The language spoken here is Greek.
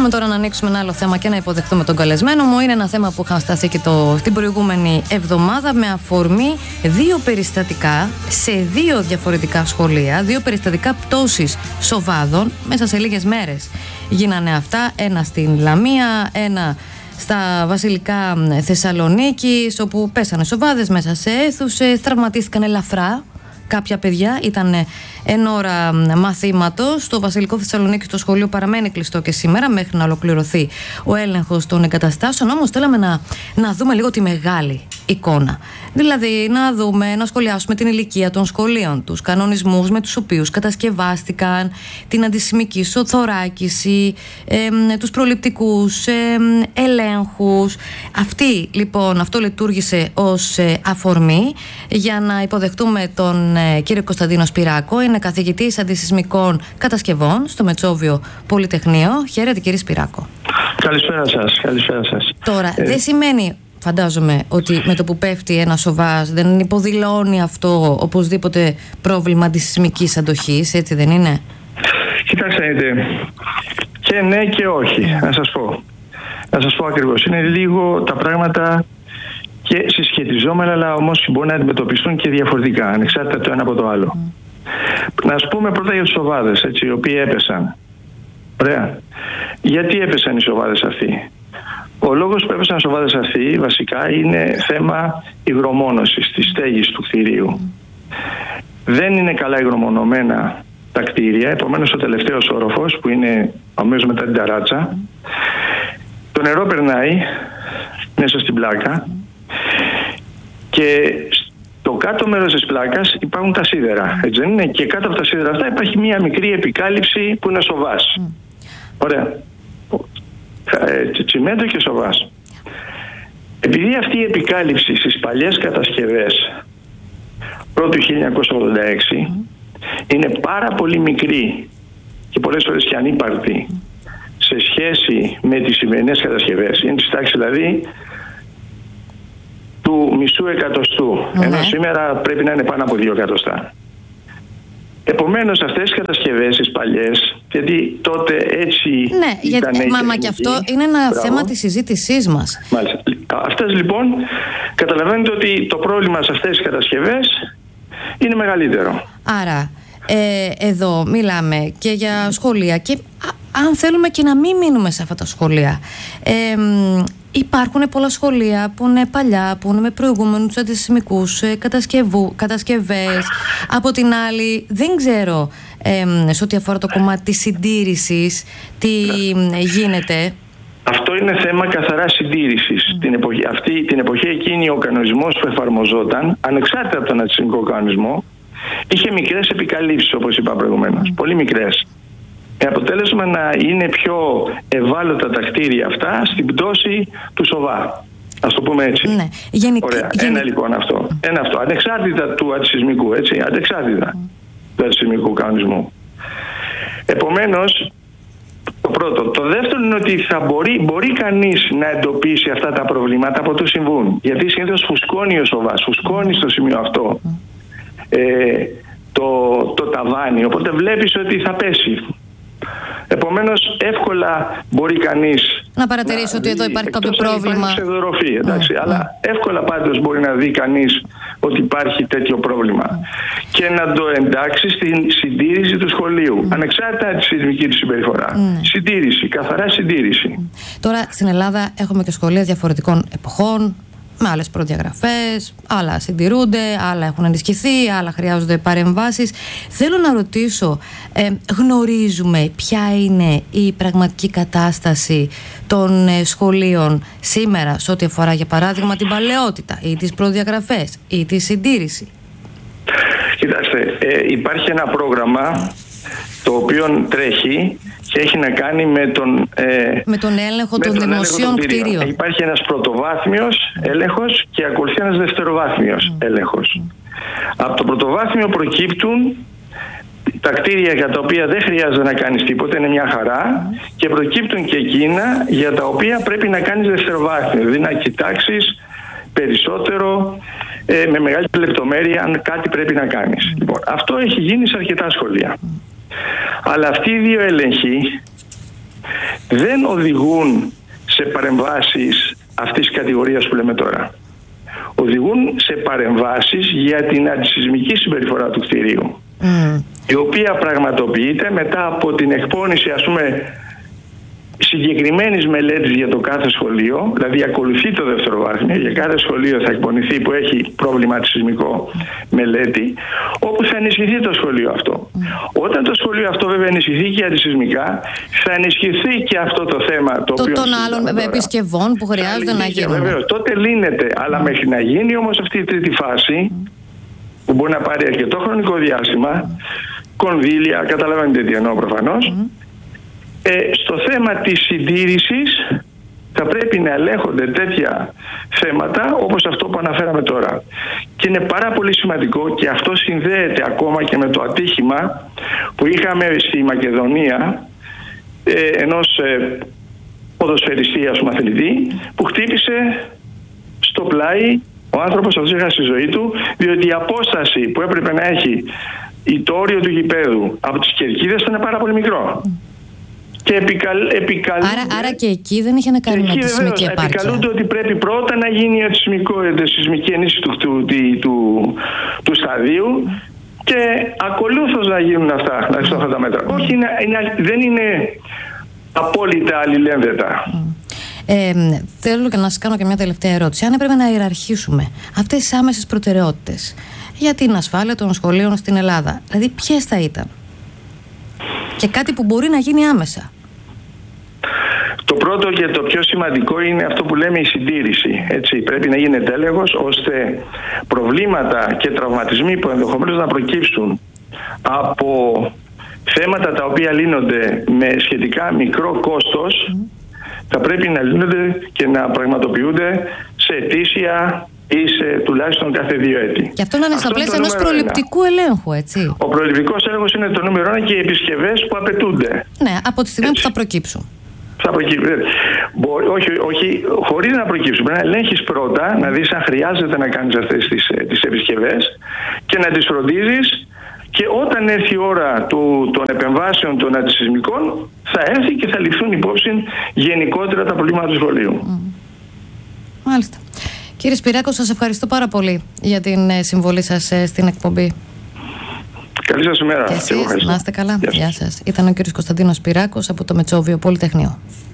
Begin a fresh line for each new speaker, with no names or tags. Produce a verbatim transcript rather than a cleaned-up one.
Πάμε τώρα να ανοίξουμε ένα άλλο θέμα και να υποδεχτούμε τον καλεσμένο μου. Είναι ένα θέμα που είχα σταθεί και το, την προηγούμενη εβδομάδα με αφορμή δύο περιστατικά σε δύο διαφορετικά σχολεία, δύο περιστατικά πτώσης σοβάδων μέσα σε λίγες μέρες. Γίνανε αυτά, ένα στην Λαμία, ένα στα Βασιλικά Θεσσαλονίκης, όπου πέσανε σοβάδες μέσα σε αίθουσες, τραυματίστηκαν ελαφρά κάποια παιδιά, ήταν εν ώρα μαθήματος. Το Βασιλικό Θεσσαλονίκη, στο σχολείο, παραμένει κλειστό και σήμερα μέχρι να ολοκληρωθεί ο έλεγχος των εγκαταστάσεων. Όμως θέλαμε να, να δούμε λίγο τη μεγάλη εικόνα. Δηλαδή να δούμε, να σχολιάσουμε την ηλικία των σχολείων, τους κανονισμούς με τους οποίους κατασκευάστηκαν, την αντισημική θωράκιση, ε, τους προληπτικούς ε, ελέγχους. Αυτή, λοιπόν, αυτό λειτουργήσε ως ε, αφορμή για να υποδεχτούμε τον ε, κύριο Κωνσταντίνο Σπυράκο. Είναι καθηγητής αντισημικών κατασκευών στο Μετσόβιο Πολυτεχνείο. Χαίρετε, κύριε Σπυράκο.
Καλησπέρα σας. Καλησπέρα σας.
Τώρα, ε... δεν σημαίνει, φαντάζομαι, ότι με το που πέφτει ένα σοβάς δεν υποδηλώνει αυτό οπωσδήποτε πρόβλημα αντισημικής αντοχής, έτσι δεν είναι?
Κοιτάξτε, και ναι και όχι, να σας πω. Να σας πω ακριβώς. Είναι λίγο τα πράγματα και συσχετιζόμενα, αλλά όμως μπορεί να αντιμετωπιστούν και διαφορετικά, ανεξάρτητα το ένα από το άλλο. Mm. Να ας πούμε πρώτα για τους σοβάδες, έτσι, οι οποίοι έπεσαν. Ωραία. Γιατί έπεσαν οι σοβάδες αυτοί? Ο λόγος που έπεσαν οι σοβάδες αυτοί βασικά είναι θέμα υγρομόνωσης της στέγης του κτηρίου. Mm. Δεν είναι καλά υγρομονωμένα τα κτίρια, επομένως ο τελευταίος όροφος, που είναι αμέσως μετά την ταράτσα, mm. το νερό περνάει μέσα στην πλάκα και στο κάτω μέρος της πλάκας υπάρχουν τα σίδερα, έτσι δεν είναι? Και κάτω από τα σίδερα αυτά υπάρχει μια μικρή επικάλυψη που είναι σοβάς. Mm. Ωραία. Τσιμέντο και σοβάς. Επειδή αυτή η επικάλυψη στις παλιές κατασκευές πρώτου χίλια εννιακόσια ογδόντα έξι mm. είναι πάρα πολύ μικρή και πολλές φορές και ανύπαρκτη mm. σε σχέση με τις σημερινές κατασκευές, είναι της τάξης δηλαδή του μισού εκατοστού, mm-hmm. ενώ σήμερα πρέπει να είναι πάνω από δύο εκατοστά. Επομένως αυτές οι κατασκευές, τις παλιές, γιατί τότε έτσι
ναι,
ήταν...
Ναι, μα, μα και αυτό είναι ένα Μπράβο. θέμα της συζήτησής μας.
Μάλιστα. Αυτές λοιπόν, καταλαβαίνετε ότι το πρόβλημα σε αυτές τις κατασκευές είναι μεγαλύτερο.
Άρα, ε, εδώ μιλάμε και για σχολεία και α, αν θέλουμε και να μην μείνουμε σε αυτά τα σχολεία. Ε, Υπάρχουν πολλά σχολεία που είναι παλιά, που είναι με προηγούμενους αντισημικούς κατασκευές. Από την άλλη, δεν ξέρω ε, σε ό,τι αφορά το κομμάτι της συντήρησης τι γίνεται.
Αυτό είναι θέμα καθαρά συντήρησης. Mm. Την εποχή, αυτή, την εποχή εκείνη ο κανονισμός που εφαρμοζόταν, ανεξάρτητα από τον αντισημικό κανονισμό, είχε μικρές επικαλύψεις, όπως είπα προηγουμένως. Mm. Πολύ μικρές. Με αποτέλεσμα να είναι πιο ευάλωτα τα κτίρια αυτά στην πτώση του σοβά. Ας το πούμε έτσι.
Ναι. Γενικ...
Ωραία.
Γενικ...
Ένα λοιπόν αυτό. Ένα αυτό. Ανεξάρτητα του αντισημικού, έτσι. Ανεξάρτητα mm. του αντισημικού κανονισμού. Επομένως, το πρώτο. Το δεύτερο είναι ότι θα μπορεί, μπορεί κανείς να εντοπίσει αυτά τα προβλήματα από το συμβούν. Γιατί συνήθως φουσκώνει ο σοβάς, φουσκώνει στο σημείο αυτό mm. ε, το, το ταβάνι. Οπότε βλέπεις ότι θα πέσει. Επομένως, εύκολα μπορεί κανείς
να παρατηρήσει να ότι δει, εδώ υπάρχει κάποιο πρόβλημα.
Υπάρχει ξεδωροφή, εντάξει, mm. αλλά εύκολα πάντως μπορεί να δει κανείς ότι υπάρχει τέτοιο πρόβλημα mm. και να το εντάξει στην συντήρηση του σχολείου, mm. ανεξάρτητα από τη σεισμική του συμπεριφορά. Mm. Συντήρηση, καθαρά συντήρηση. Mm.
Τώρα, στην Ελλάδα έχουμε και σχολεία διαφορετικών εποχών, με άλλες προδιαγραφές, άλλα συντηρούνται, άλλα έχουν ενισχυθεί, άλλα χρειάζονται παρεμβάσεις. Θέλω να ρωτήσω, ε, γνωρίζουμε ποια είναι η πραγματική κατάσταση των ε, σχολείων σήμερα σε ό,τι αφορά, για παράδειγμα, την παλαιότητα ή τις προδιαγραφές ή τη συντήρηση?
Κοιτάξτε, ε, υπάρχει ένα πρόγραμμα το οποίο τρέχει και έχει να κάνει με τον, ε,
με τον έλεγχο με των τον δημοσίων έλεγχο κτηρίων.
Υπάρχει ένας πρωτοβάθμιος mm. έλεγχος και ακολουθεί ένας δευτεροβάθμιος mm. έλεγχος. Mm. Από το πρωτοβάθμιο προκύπτουν τα κτίρια για τα οποία δεν χρειάζεται να κάνεις τίποτα, είναι μια χαρά, mm. και προκύπτουν και εκείνα για τα οποία πρέπει να κάνεις δευτεροβάθμιο, δηλαδή να κοιτάξεις περισσότερο, ε, με μεγάλη λεπτομέρεια, αν κάτι πρέπει να κάνεις. Mm. Λοιπόν, αυτό έχει γίνει σε αρκετά σχολεία. Mm. Αλλά αυτοί οι δύο έλεγχοι δεν οδηγούν σε παρεμβάσεις αυτής της κατηγορίας που λέμε τώρα. Οδηγούν σε παρεμβάσεις για την αντισυσμική συμπεριφορά του κτηρίου, mm. η οποία πραγματοποιείται μετά από την εκπόνηση, ας πούμε, συγκεκριμένης μελέτης για το κάθε σχολείο. Δηλαδή ακολουθεί το δευτεροβάθμιο, για κάθε σχολείο θα εκπονηθεί, που έχει πρόβλημα αντισυσμικό, μελέτη, όπου θα ενισχυθεί το σχολείο αυτό. Mm. Όταν το σχολείο αυτό βέβαια ενισχυθεί και αντισυσμικά, θα ενισχυθεί και αυτό το θέμα το, το οποίο
των άλλων επισκευών που χρειάζονται να γίνουν.
Βεβαίως, τότε λύνεται, αλλά mm. μέχρι να γίνει όμως αυτή η τρίτη φάση, mm. που μπορεί να πάρει αρκετό χρονικό διάστημα, mm. κονδύλια, καταλαβαίνετε τι εννοώ προφανώς, mm. Ε, στο θέμα της συντήρησης θα πρέπει να ελέγχονται τέτοια θέματα όπως αυτό που αναφέραμε τώρα. Και είναι πάρα πολύ σημαντικό, και αυτό συνδέεται ακόμα και με το ατύχημα που είχαμε στη Μακεδονία ε, ενός ε, ποδοσφαιριστή, ας πούμε, αθλητή, που χτύπησε στο πλάι ο άνθρωπος αυτός, έχασε τη ζωή του, διότι η απόσταση που έπρεπε να έχει το όριο του γηπέδου από τις κερκίδες ήταν πάρα πολύ μικρό. Και επικαλ, επικαλούνται,
άρα, άρα και εκεί δεν είχε να κάνει με τη σεισμική επάρκεια.
Επικαλούνται ότι πρέπει πρώτα να γίνει η σεισμική ενίσχυση του, του, του, του, του σταδίου και ακολούθως να γίνουν αυτά, να γίνουν αυτά τα μέτρα. Mm. Όχι, είναι, είναι, δεν είναι απόλυτα αλληλένδετα. Mm.
Ε, θέλω και να σας κάνω και μια τελευταία ερώτηση. Αν έπρεπε να ιεραρχήσουμε αυτές τις άμεσες προτεραιότητες για την ασφάλεια των σχολείων στην Ελλάδα, δηλαδή ποιες θα ήταν? Και κάτι που μπορεί να γίνει άμεσα.
Το πρώτο και το πιο σημαντικό είναι αυτό που λέμε η συντήρηση. Έτσι, πρέπει να γίνεται έλεγχος ώστε προβλήματα και τραυματισμοί που ενδεχομένως να προκύψουν από θέματα τα οποία λύνονται με σχετικά μικρό κόστος, mm. θα πρέπει να λύνονται και να πραγματοποιούνται σε ετήσια ή σε τουλάχιστον κάθε δύο έτη.
Και αυτό να είναι στα πλαίσια ενός προληπτικού ένα. ελέγχου, έτσι.
Ο προληπτικός έλεγχος είναι το νούμερο ένα και οι επισκευές που απαιτούνται.
Ναι, από τη στιγμή έτσι. που θα προκύψουν.
Θα προκύψουν. Μπορεί, όχι, όχι, χωρίς να προκύψουν. Πρέπει να ελέγχεις πρώτα, να δεις αν χρειάζεται να κάνεις αυτές τις, τις επισκευές και να τις φροντίζεις, και όταν έρθει η ώρα του, των επεμβάσεων των αντισυσμικών, θα έρθει και θα ληφθούν υπόψη γενικότερα τα προβλήματα του σχολείου.
Mm. Μάλιστα. Κύριε Σπυράκο, σας ευχαριστώ πάρα πολύ για την συμβολή σας στην εκπομπή.
Καλή σας ημέρα.
Και εσείς, να είστε καλά. Γεια σας. Γεια σας. Ήταν ο κύριος Κωνσταντίνος Σπυράκος από το Μετσόβιο Πολυτεχνείο.